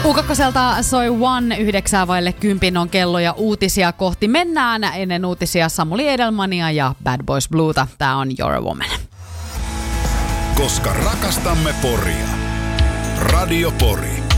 U2 soi One 9:10 on kello ja uutisia kohti mennään. Ennen uutisia Samuli Edelmania ja Bad Boys Blueta. Tää on You're a Woman. Koska rakastamme Poria. Radio Pori.